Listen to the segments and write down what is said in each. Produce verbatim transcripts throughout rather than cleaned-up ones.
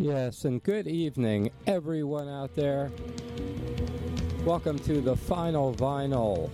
Yes, and good evening, everyone out there. Welcome to the Final Vinyl,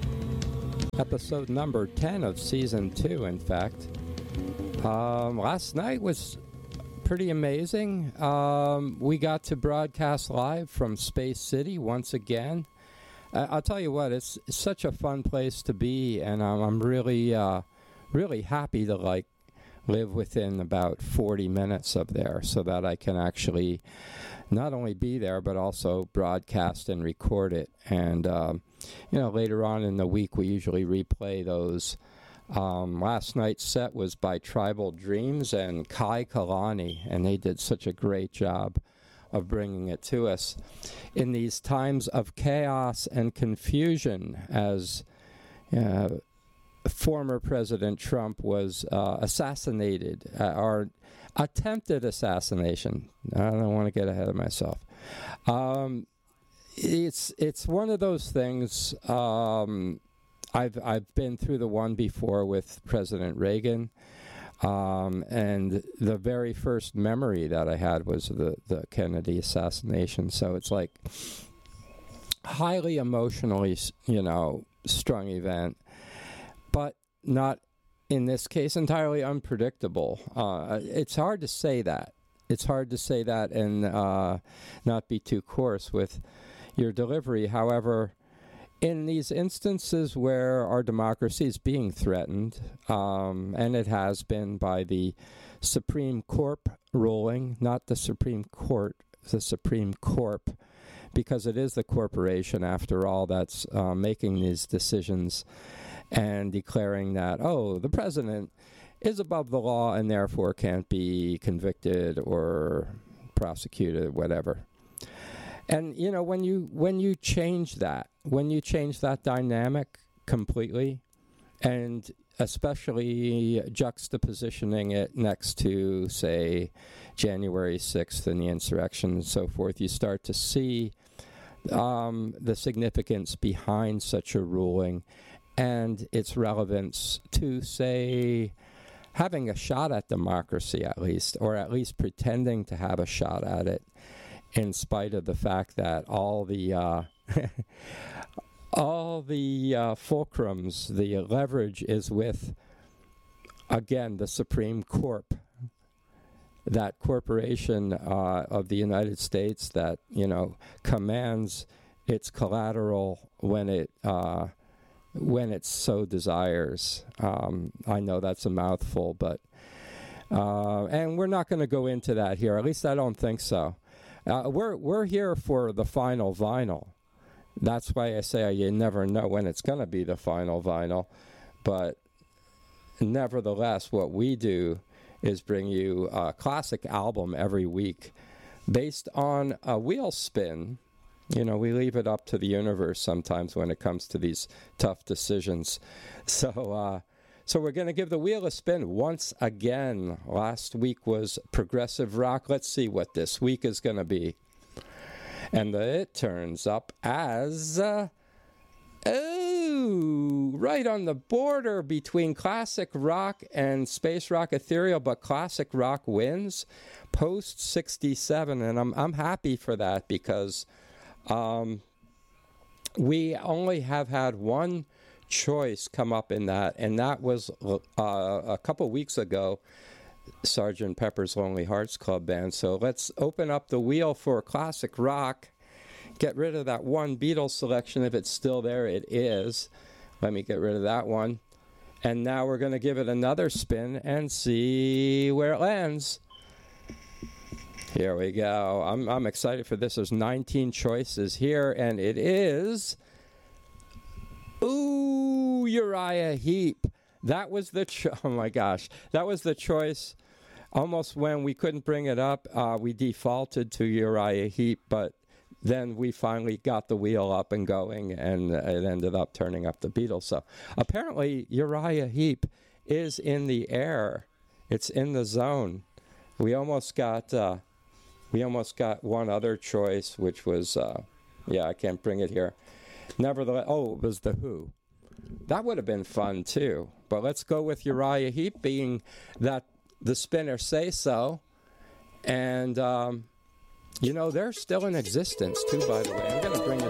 episode number ten of season two, in fact. Um, last night was pretty amazing. Um, we got to broadcast live from Space City once again. I- I'll tell you what, it's, it's such a fun place to be, and I'm, I'm really, uh, really happy to, like, live within about forty minutes of there so that I can actually not only be there but also broadcast and record it. And, um, you know, later on in the week we usually replay those. Um, last night's set was by Tribal Dreams and Kai Kalani, and they did such a great job of bringing it to us in these times of chaos and confusion as uh, former President Trump was uh, assassinated, uh, or attempted assassination. I don't want to get ahead of myself. Um, it's it's one of those things. Um, I've I've been through the one before with President Reagan, um, and the very first memory that I had was the the Kennedy assassination. So it's like highly emotionally, you know, strong event. But not, in this case, entirely unpredictable. Uh, it's hard to say that. It's hard to say that and uh, not be too coarse with your delivery. However, in these instances where our democracy is being threatened, um, and it has been by the Supreme Corp ruling, not the Supreme Court, the Supreme Corp, because it is the corporation, after all, that's uh, making these decisions and declaring that, oh, the president is above the law and therefore can't be convicted or prosecuted, whatever. And, you know, when you when you change that, when you change that dynamic completely, and especially juxtapositioning it next to, say, January sixth and the insurrection and so forth, you start to see um, the significance behind such a ruling and its relevance to, say, having a shot at democracy at least, or at least pretending to have a shot at it, in spite of the fact that all the uh, all the uh, fulcrums, the leverage is with, again, the Supreme Corp, that corporation uh, of the United States that, you know, commands its collateral when it uh, when it so desires. Um, I know that's a mouthful, but uh, and we're not going to go into that here. At least I don't think so. Uh, we're we're here for the final vinyl. That's why I say you never know when it's going to be the final vinyl. But nevertheless, what we do is bring you a classic album every week based on a wheel spin. You know, we leave it up to the universe sometimes when it comes to these tough decisions. So, uh, so we're going to give the wheel a spin once again. Last week was progressive rock. Let's see what this week is going to be. And it turns up as, uh, oh, right on the border between classic rock and space rock ethereal, but classic rock wins post sixty-seven. And I'm I'm happy for that because Um, we only have had one choice come up in that, and that was uh, a couple weeks ago, Sergeant Pepper's Lonely Hearts Club Band. So let's open up the wheel for classic rock, get rid of that one Beatles selection if it's still there. It is. Let me get rid of that one. And now we're going to give it another spin and see where it lands. Here we go. I'm I'm excited for this. There's nineteen choices here, and it is, ooh, Uriah Heep. That was the cho- oh my gosh, that was the choice. Almost when we couldn't bring it up, uh, we defaulted to Uriah Heep, but then we finally got the wheel up and going, and it ended up turning up the Beatles. So apparently, Uriah Heep is in the air. It's in the zone. We almost got. Uh, We almost got one other choice, which was, uh, yeah, I can't bring it here. Nevertheless, oh, it was The Who. That would have been fun, too. But let's go with Uriah Heep, being that the spinners say so. And, um, you know, they're still in existence, too, by the way. I'm going to bring